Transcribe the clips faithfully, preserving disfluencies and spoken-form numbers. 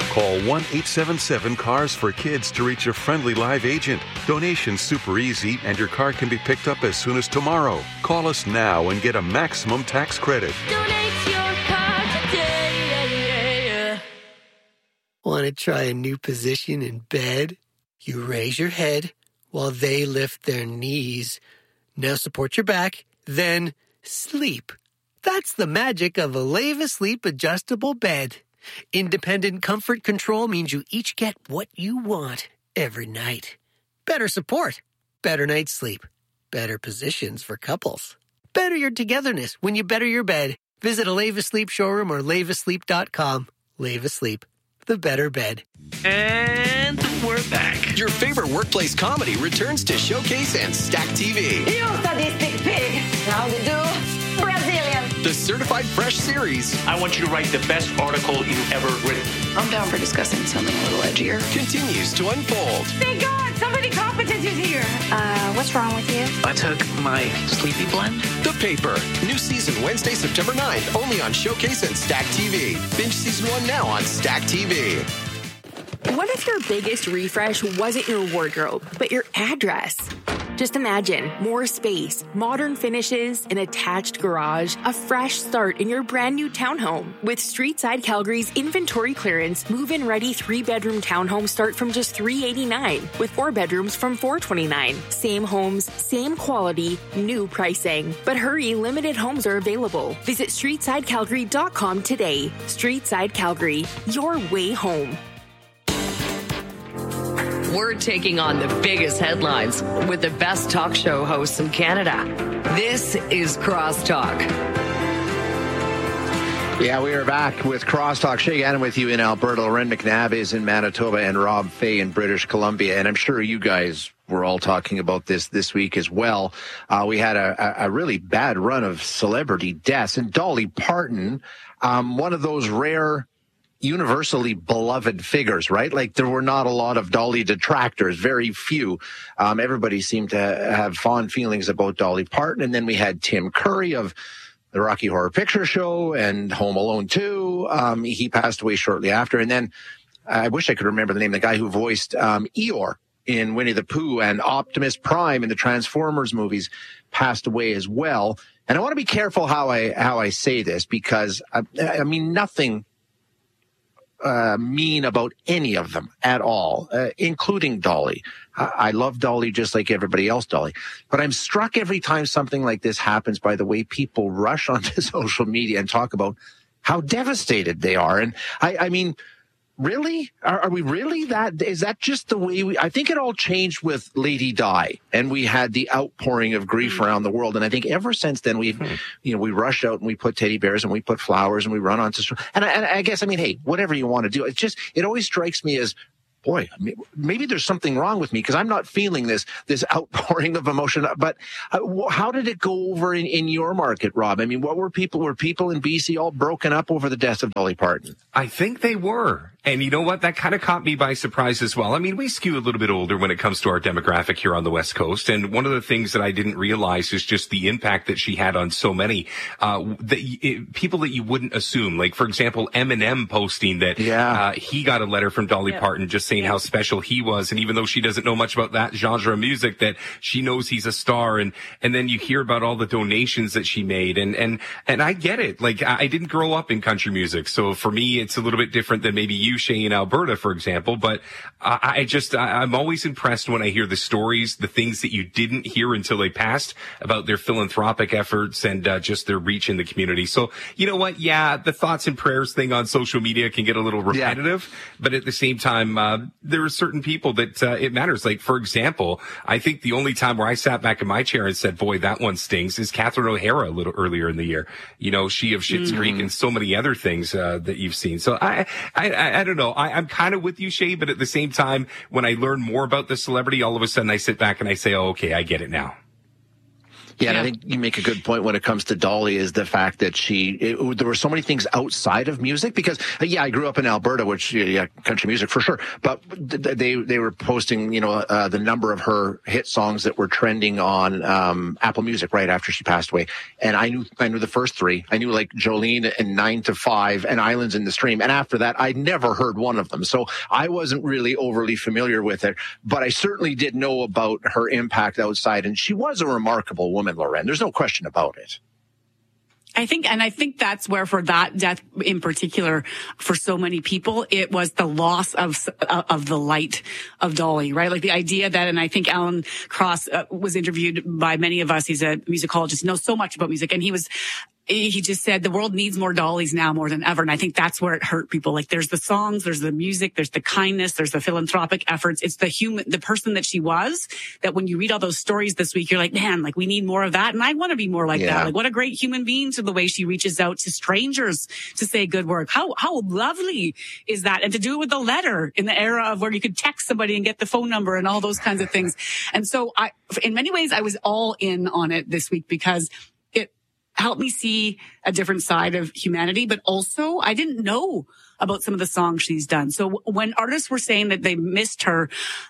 Call one eight seven seven cars for kids to reach a friendly live agent. Donation's super easy, and your car can be picked up as soon as tomorrow. Call us now and get a maximum tax credit. Donate your car today. Want to try a new position in bed? You raise your head while they lift their knees. Now support your back, then sleep. That's the magic of a Leva Sleep adjustable bed. Independent comfort control means you each get what you want every night. Better support, better night's sleep, better positions for couples. Better your togetherness when you better your bed. Visit a Leva Sleep showroom or leva sleep dot com. Leva Sleep, the better bed. And we're back. Your favorite workplace comedy returns to Showcase and Stack T V. You sadistic pig. How to do? Brazilian. The Certified Fresh series I want you to write the best article you've ever written. I'm down for discussing something a little edgier. continues to unfold. Thank God, somebody competent is here. Uh, what's wrong with you? I took my sleepy blend. The Paper. New season Wednesday, September ninth, only on Showcase and Stack T V. Binge season one now on Stack T V. What if your biggest refresh wasn't your wardrobe, but your address? Just imagine more space, modern finishes, an attached garage, a fresh start in your brand new townhome. With Streetside Calgary's inventory clearance, move-in ready three-bedroom townhomes start from just three hundred eighty-nine dollars, with four bedrooms from four hundred twenty-nine dollars. Same homes, same quality, new pricing. But hurry, limited homes are available. Visit streetside calgary dot com today. Streetside Calgary, your way home. We're taking on the biggest headlines with the best talk show hosts in Canada. This is Crosstalk. Yeah, we are back with Crosstalk. Shay Gannon with you in Alberta. Loren McNabb is in Manitoba and Rob Fay in British Columbia. And I'm sure you guys were all talking about this this week as well. Uh, we had a, a really bad run of celebrity deaths. And Dolly Parton, um, one of those rare universally beloved figures, right? Like there were not a lot of Dolly detractors, very few. Um, everybody seemed to have fond feelings about Dolly Parton. And then we had Tim Curry of the Rocky Horror Picture Show and Home Alone two. Um, he passed away shortly after. And then I wish I could remember the name, the guy who voiced um, Eeyore in Winnie the Pooh and Optimus Prime in the Transformers movies passed away as well. And I want to be careful how I, how I say this because I, I mean, nothing Uh, mean about any of them at all, uh, including Dolly. I-, I love Dolly just like everybody else, Dolly. But I'm struck every time something like this happens by the way people rush onto social media and talk about how devastated they are. And I, I mean, really? Are, are we really that? Is that just the way we, I think it all changed with Lady Di and we had the outpouring of grief mm-hmm. around the world. And I think ever since then we've, mm-hmm. you know, we rush out and we put teddy bears and we put flowers and we run onto, and I, and I guess, I mean, hey, whatever you want to do. It just, it always strikes me as, boy, maybe there's something wrong with me because I'm not feeling this this outpouring of emotion. But uh, how did it go over in, in your market, Rob? I mean, what were people, were people in B C all broken up over the death of Dolly Parton? I think they were. And you know what? That kind of caught me by surprise as well. I mean, we skew a little bit older when it comes to our demographic here on the West Coast. And one of the things that I didn't realize is just the impact that she had on so many, uh, that it, people that you wouldn't assume. Like, for example, Eminem posting that, yeah. uh, he got a letter from Dolly yeah. Parton just saying yeah. how special he was. And even though she doesn't know much about that genre of music, that she knows he's a star. And, and then you hear about all the donations that she made. And, and, and I get it. Like, I didn't grow up in country music. So for me, it's a little bit different than maybe you, Shay, in Alberta, for example. But I, I just, I, I'm always impressed when I hear the stories, the things that you didn't hear until they passed about their philanthropic efforts and uh, just their reach in the community. So, you know what? Yeah, the thoughts and prayers thing on social media can get a little repetitive, yeah. but at the same time, uh, there are certain people that uh, it matters. Like, for example, I think the only time where I sat back in my chair and said, boy, that one stings, is Catherine O'Hara a little earlier in the year. You know, she of Schitt's mm-hmm. Creek and so many other things uh, that you've seen. So I, I, I, I don't know. I, I'm kind of with you, Shay, but at the same time, when I learn more about the celebrity, all of a sudden I sit back and I say, oh, okay, I get it now. Yeah, and I think you make a good point when it comes to Dolly is the fact that she, it, there were so many things outside of music because, yeah, I grew up in Alberta, which, yeah, country music for sure, but they they were posting, you know, uh, the number of her hit songs that were trending on um, Apple Music right after she passed away. And I knew I knew the first three. I knew like Jolene and Nine to Five and Islands in the Stream. And after that, I'd never heard one of them. So I wasn't really overly familiar with it, but I certainly did know about her impact outside. And she was a remarkable woman, Loren. There's no question about it. I think, and I think that's where for that death in particular, for so many people, it was the loss of, of the light of Dolly, right? Like the idea that, and I think Alan Cross uh, was interviewed by many of us. He's a musicologist, knows so much about music. And he was, he just said the world needs more Dollys now more than ever. And I think that's where it hurt people. Like there's the songs, there's the music, there's the kindness, there's the philanthropic efforts. It's the human, the person that she was, that when you read all those stories this week, you're like, man, like we need more of that. And I want to be more like Yeah. that. Like what a great human being to the way she reaches out to strangers to say good work. How, how lovely is that? And to do it with a letter in the era of where you could text somebody and get the phone number and all those kinds of things. And so I, in many ways, I was all in on it this week because helped me see a different side of humanity, but also I didn't know about some of the songs she's done. So when artists were saying that they missed her,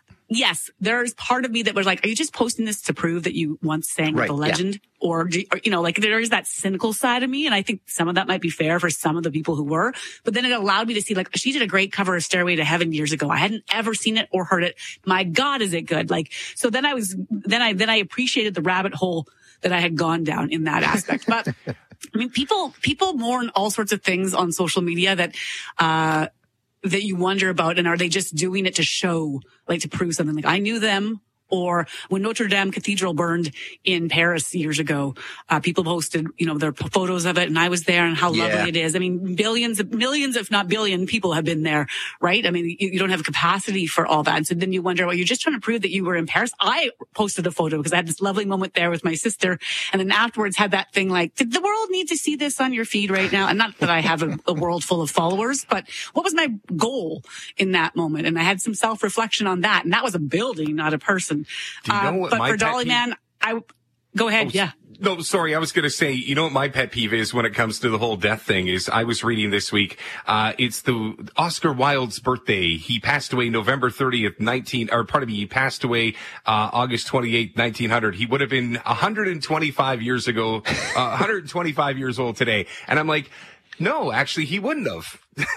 yes, there's part of me that was like, are you just posting this to prove that you once sang Right, with a legend? Yeah. Or, do you, or, you know, like there is that cynical side of me. And I think some of that might be fair for some of the people who were, but then it allowed me to see like, she did a great cover of Stairway to Heaven years ago. I hadn't ever seen it or heard it. My God, is it good? Like, so then I was, then I, then I appreciated the rabbit hole that I had gone down in that aspect. But I mean, people, people mourn all sorts of things on social media that, uh, that you wonder about. And are they just doing it to show, like to prove something? Like I knew them. Or when Notre Dame Cathedral burned in Paris years ago, uh, people posted, you know, their photos of it, and I was there, and how Yeah. lovely it is. I mean, billions, millions, if not billion, people have been there, right? I mean, you, you don't have capacity for all that. And so then you wonder, well, you're just trying to prove that you were in Paris. I posted a photo because I had this lovely moment there with my sister, and then afterwards had that thing like, did the world need to see this on your feed right now? And not that I have a, a world full of followers, but what was my goal in that moment? And I had some self-reflection on that, and that was a building, not a person. Do you know uh, what but my for Dolly, pet man, I go ahead. Oh, yeah. No, sorry. I was going to say, you know what my pet peeve is when it comes to the whole death thing is I was reading this week. Uh, it's the Oscar Wilde's birthday. He passed away November thirtieth, nineteen, or pardon me, he passed away, uh, August twenty-eighth, nineteen hundred. He would have been one hundred twenty-five years ago, uh, one hundred twenty-five years old today. And I'm like, no, actually, he wouldn't have.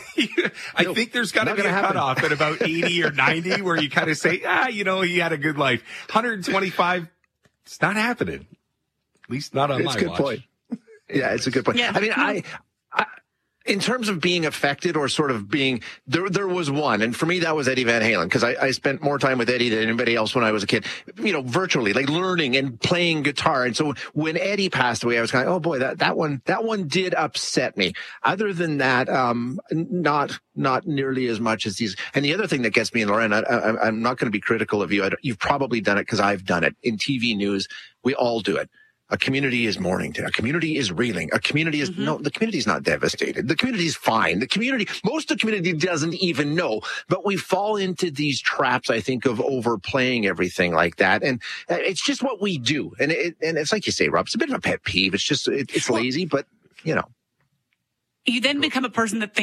I No, think there's got to not be a gonna happen. cutoff at about eighty or ninety where you kind of say, ah, you know, he had a good life. one hundred twenty-five, it's not happening. At least not on It's my a good watch. point. Yeah, it's a good point. Yeah. I mean, I, I, in terms of being affected or sort of being, there, there was one, and for me that was Eddie Van Halen, because I, I spent more time with Eddie than anybody else when I was a kid, you know, virtually, like learning and playing guitar. And so when Eddie passed away, I was kind of, oh boy, that, that one, that one did upset me. Other than that, um, not, not nearly as much as these. And the other thing that gets me, and Lauren, I, I, I'm not going to be critical of you. I, you've probably done it because I've done it in T V news. We all do it. A community is mourning. A community is reeling. A community is, mm-hmm. no, the community is not devastated. The community is fine. The community, most of the community doesn't even know, but we fall into these traps, I think, of overplaying everything like that. And it's just what we do. And it, and it's like you say, Rob, it's a bit of a pet peeve. It's just, it, it's lazy, but you know. You then become a person that thinks